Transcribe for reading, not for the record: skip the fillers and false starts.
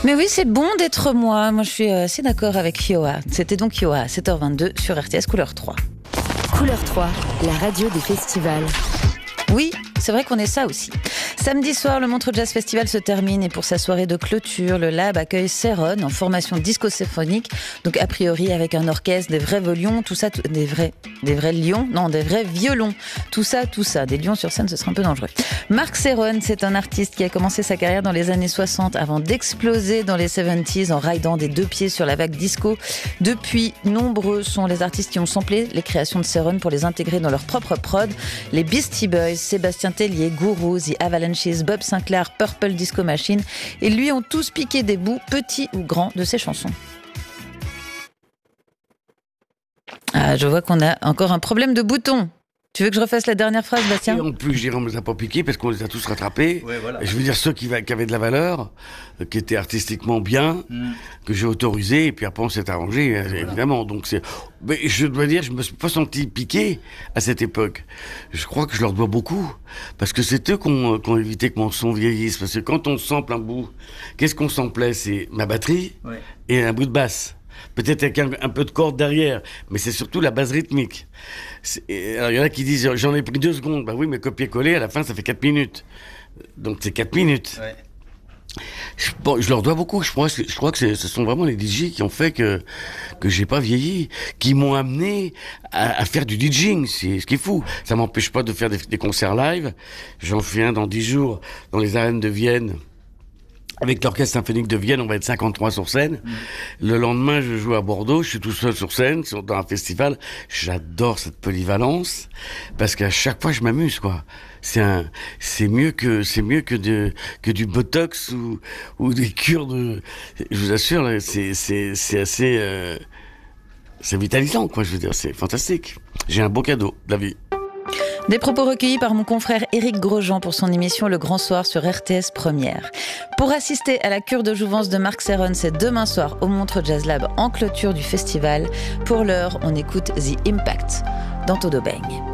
Mais oui, c'est bon d'être moi. Moi, je suis assez d'accord avec Yoa. C'était donc Yoa à 7h22 sur RTS Couleur 3. Couleur 3, la radio des festivals. Oui, c'est vrai qu'on est ça aussi. Samedi soir, le Montreux Jazz Festival se termine et pour sa soirée de clôture, le Lab accueille Céron en formation disco-symphonique. Donc a priori avec un orchestre, des vrais violons, tout ça, des vrais lions, non, des vrais violons. Tout ça, des lions sur scène, ce serait un peu dangereux. Marc Céron, c'est un artiste qui a commencé sa carrière dans les années 60 avant d'exploser dans les 70s en ridant des deux pieds sur la vague disco. Depuis, nombreux sont les artistes qui ont samplé les créations de Céron pour les intégrer dans leur propre prod. Les Beastie Boys, Sébastien Tellier, Guru, The Avalanches, Bob Sinclair, Purple Disco Machine, et lui ont tous piqué des bouts, petits ou grands, de ses chansons. Ah, je vois qu'on a encore un problème de bouton. Tu veux que je refasse la dernière phrase, Bastien ? Et en plus, je dirais, on ne les a pas piqués parce qu'on les a tous rattrapés. Ouais, voilà. Je veux dire, ceux qui avaient de la valeur, qui étaient artistiquement bien, que j'ai autorisé, et puis après on s'est arrangé, évidemment. Donc mais je dois dire, je me suis pas senti piqué à cette époque. Je crois que je leur dois beaucoup, parce que c'est eux qui ont évité que mon son vieillisse. Parce que quand on sample un bout, qu'est-ce qu'on samplait ? C'est ma batterie et un bout de basse. Peut-être avec un peu de corde derrière, mais c'est surtout la base rythmique. Alors il y en a qui disent j'en ai pris 2 secondes. Bah oui, mais copier-coller à la fin ça fait 4 minutes. Donc c'est 4 minutes. Ouais. Je leur dois beaucoup. Je crois que ce sont vraiment les DJ qui ont fait que j'ai pas vieilli, qui m'ont amené à faire du DJing. C'est ce qui est fou. Ça m'empêche pas de faire des concerts live. J'en fais un dans 10 jours dans les arènes de Vienne. Avec l'Orchestre Symphonique de Vienne, on va être 53 sur scène. Le lendemain, je joue à Bordeaux, je suis tout seul sur scène, dans un festival. J'adore cette polyvalence, parce qu'à chaque fois, je m'amuse, quoi. C'est mieux que du Botox ou des cures de, je vous assure, là, c'est assez, c'est vitalisant, quoi, je veux dire, c'est fantastique. J'ai un beau cadeau de la vie. Des propos recueillis par mon confrère Éric Grosjean pour son émission Le Grand Soir sur RTS Première. Pour assister à la cure de jouvence de Marc Céron, c'est demain soir au Montreux Jazz Lab en clôture du festival. Pour l'heure, on écoute The Impact dans Todo Bang.